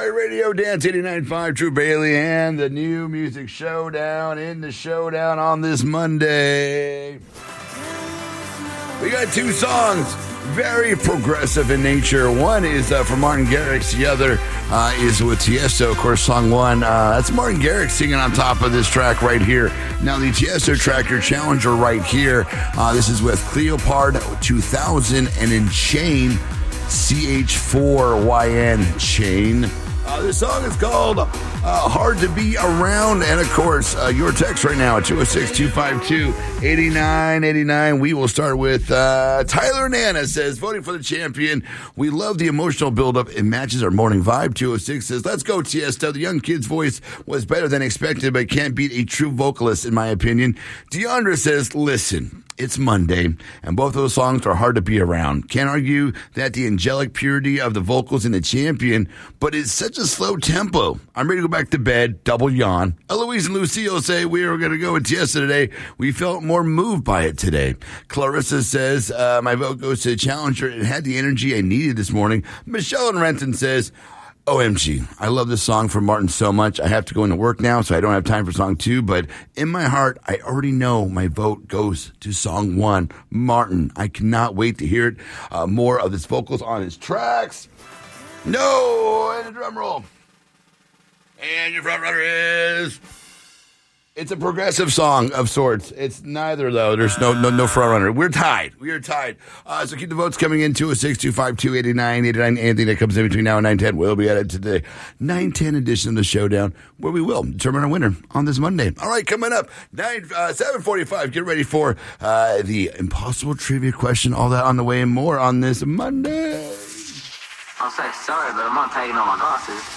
Radio, Dance 89.5, True Bailey, and the New Music Showdown in the showdown on this Monday. We got two songs, very progressive in nature. One is from Martin Garrix. The other is with Tiesto. Of course, song one, that's Martin Garrix singing on top of this track right here. Now, the Tiesto track, your challenger right here, this is with Cleopard 2000 and in Chain, CH4YN Chain. This song is called Hard to Be Around. And, of course, your text right now at 206-252-8989. We will start with Tyler Nana says, voting for the champion. We love the emotional buildup. It matches our morning vibe. 206 says, let's go, Tiesto. The young kid's voice was better than expected, but can't beat a true vocalist, in my opinion. Deandra says, listen. It's Monday, and both of those songs are hard to be around. Can't argue that the angelic purity of the vocals in the champion, but it's such a slow tempo. I'm ready to go back to bed, double yawn. Eloise and Lucille say we were going to go with Tiesto today. We felt more moved by it today. Clarissa says, my vote goes to the challenger. It had the energy I needed this morning. Michelle and Renton says, OMG, I love this song from Martin so much. I have to go into work now, so I don't have time for song two. But in my heart, I already know my vote goes to song one, Martin. I cannot wait to hear it. More of his vocals on his tracks. No, and a drum roll. And your front runner is... It's a progressive song of sorts. It's neither, though. There's no front runner. We're tied. We are tied. So keep the votes coming in. 206-252-8989. Anything that comes in between now and 9:10 will be added to the 9:10 edition of the Showdown, where we will determine our winner on this Monday. All right, coming up, 7:45. Get ready for the impossible trivia question. All that on the way and more on this Monday. I'm so sorry, but I'm not taking all my glasses.